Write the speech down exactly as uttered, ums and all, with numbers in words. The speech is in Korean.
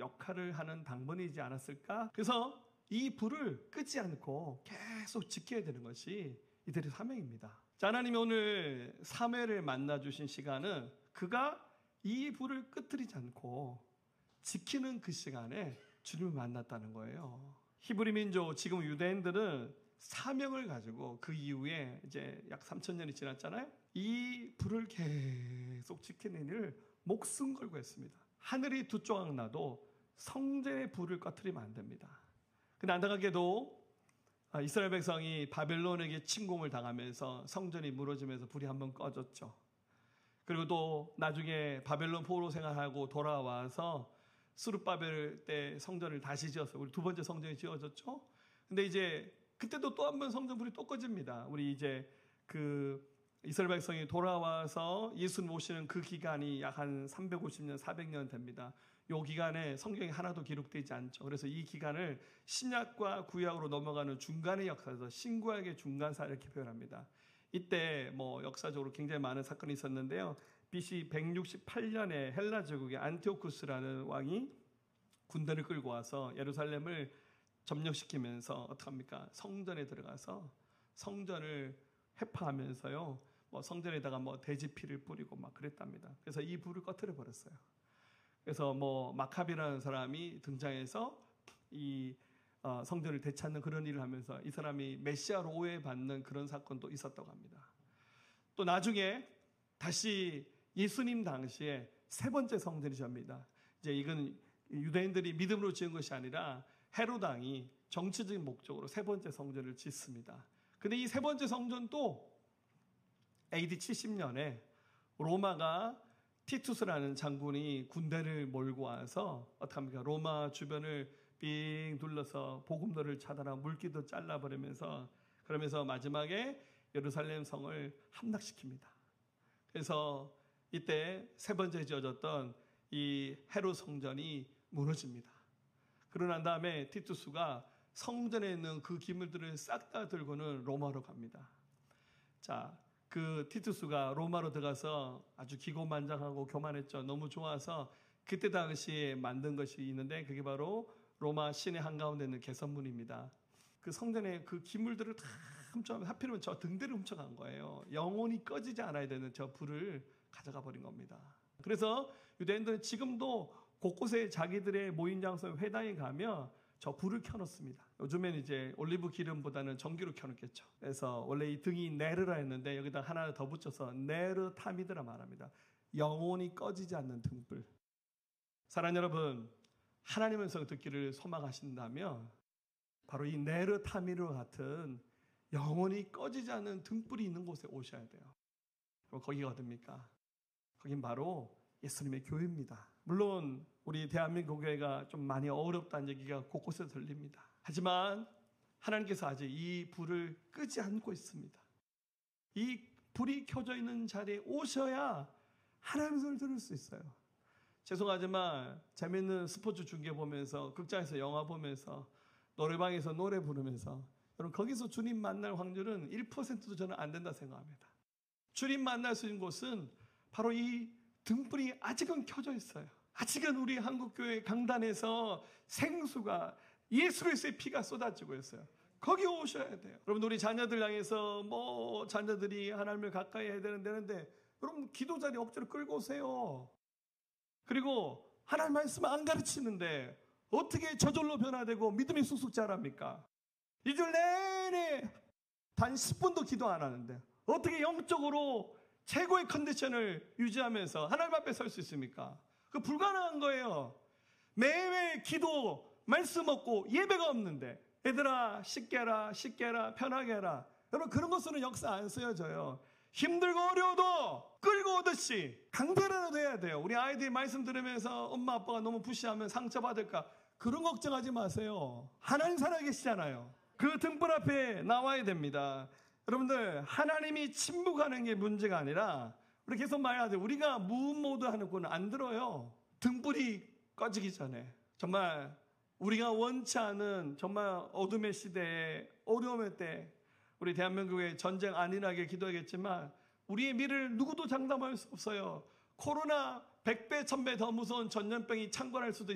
역할을 하는 당번이지 않았을까? 그래서 이 불을 끄지 않고 계속 지켜야 되는 것이 이들의 사명입니다. 자, 하나님이 오늘 사무엘을 만나주신 시간은 그가 이 불을 끄트리지 않고 지키는 그 시간에 주님을 만났다는 거예요. 히브리 민족, 지금 유대인들은 사명을 가지고 그 이후에 이제 약 삼천 년이 지났잖아요. 이 불을 계속 지키는 일을 목숨 걸고 했습니다. 하늘이 두 조각 나도 성전의 불을 꺼트리면 안 됩니다. 근데 안타깝게도 이스라엘 백성이 바벨론에게 침공을 당하면서 성전이 무너지면서 불이 한번 꺼졌죠. 그리고 또 나중에 바벨론 포로 생활하고 돌아와서 스룹바벨 때 성전을 다시 지었어요. 우리 두 번째 성전이 지어졌죠. 근데 이제 그때도 또 한 번 성전 불이 또 꺼집니다. 우리 이제 그 이스라엘 백성이 돌아와서 예수님 오시는 그 기간이 약 한 삼백오십 년, 사백 년 됩니다. 이 기간에 성경에 하나도 기록되지 않죠. 그래서 이 기간을 신약과 구약으로 넘어가는 중간의 역사에서 신구약의 중간사 이렇게 표현합니다. 이때 뭐 역사적으로 굉장히 많은 사건이 있었는데요. 비씨 백육십팔 년에 헬라 제국의 안티오쿠스라는 왕이 군대를 끌고 와서 예루살렘을 점령시키면서 어떡합니까? 성전에 들어가서 성전을 회파하면서요. 뭐 성전에다가 뭐 돼지피를 뿌리고 막 그랬답니다. 그래서 이 불을 꺼트려 버렸어요. 그래서 뭐 마카비라는 사람이 등장해서 이 어, 성전을 되찾는 그런 일을 하면서 이 사람이 메시아로 오해받는 그런 사건도 있었다고 합니다. 또 나중에 다시 예수님 당시에 세 번째 성전이 접니다. 이제 이건 유대인들이 믿음으로 지은 것이 아니라 헤롯 왕이 정치적인 목적으로 세 번째 성전을 짓습니다. 근데 이 세 번째 성전도 에이디 칠십 년에 로마가 티투스라는 장군이 군대를 몰고 와서 어떡합니까? 로마 주변을 빙 둘러서 복음도를 차단하고 물기도 잘라버리면서 그러면서 마지막에 예루살렘 성을 함락시킵니다. 그래서 이때 세 번째 지어졌던 이 헤롯 성전이 무너집니다. 그러고 난 다음에 티투스가 성전에 있는 그 기물들을 싹 다 들고는 로마로 갑니다. 자, 그 티투스가 로마로 들어가서 아주 기고만장하고 교만했죠. 너무 좋아서 그때 당시에 만든 것이 있는데 그게 바로 로마 시내 한가운데 있는 개선문입니다. 그 성전에 그 기물들을 다 훔쳐가면 하필이면 저 등대를 훔쳐간 거예요. 영원히 꺼지지 않아야 되는 저 불을 가져가 버린 겁니다. 그래서 유대인들은 지금도 곳곳에 자기들의 모임 장소 회당에 가면 저 불을 켜놓습니다. 요즘엔 이제 올리브 기름보다는 전기로 켜놓겠죠. 그래서 원래 이 등이 네르라 했는데 여기다 하나 더 붙여서 네르타미드라 말합니다. 영원히 꺼지지 않는 등불. 사랑하는 여러분, 하나님의 음성을 듣기를 소망하신다면 바로 이 네르타미르 같은 영원히 꺼지지 않는 등불이 있는 곳에 오셔야 돼요. 그럼 거기가 어딥니까? 거긴 바로 예수님의 교회입니다. 물론 우리 대한민국 교회가 좀 많이 어렵다는 얘기가 곳곳에 들립니다. 하지만 하나님께서 아직 이 불을 끄지 않고 있습니다. 이 불이 켜져 있는 자리에 오셔야 하나님의 소리를 들을 수 있어요. 죄송하지만 재밌는 스포츠 중계 보면서 극장에서 영화 보면서 노래방에서 노래 부르면서 여러분 거기서 주님 만날 확률은 일 퍼센트도 저는 안 된다 생각합니다. 주님 만날 수 있는 곳은 바로 이 등불이 아직은 켜져 있어요. 아직은 우리 한국교회 강단에서 생수가 예수 그리스도의 피가 쏟아지고 있어요. 거기 오셔야 돼요. 여러분 우리 자녀들 향해서 뭐 자녀들이 하나님을 가까이 해야 되는 데는데 여러분 기도 자리 억지로 끌고 오세요. 그리고 하나님 말씀 안 가르치는데 어떻게 저절로 변화되고 믿음이 쑥쑥 자랍니까? 이 줄 내내 단 십 분도 기도 안 하는데 어떻게 영적으로 최고의 컨디션을 유지하면서 하나님 앞에 설 수 있습니까? 그 불가능한 거예요. 매일 기도, 말씀 없고 예배가 없는데 얘들아 쉽게 해라, 쉽게 해라, 편하게 해라. 여러분 그런 것으로는 역사 안 쓰여져요. 힘들고 어려워도 끌고 오듯이 강제로라도 해야 돼요. 우리 아이들이 말씀 들으면서 엄마 아빠가 너무 푸시하면 상처받을까? 그런 걱정하지 마세요. 하나님 살아계시잖아요. 그 등불 앞에 나와야 됩니다. 여러분들 하나님이 침묵하는 게 문제가 아니라 우리 계속 말해야 돼요. 우리가 무모드 하는 거는 안 들어요. 등불이 꺼지기 전에 정말 우리가 원치 않은 정말 어둠의 시대에 어려움의 때 우리 대한민국의 전쟁 안일하게 기도하겠지만 우리의 미래를 누구도 장담할 수 없어요. 코로나 백 배, 천 배 더 무서운 전염병이 창궐할 수도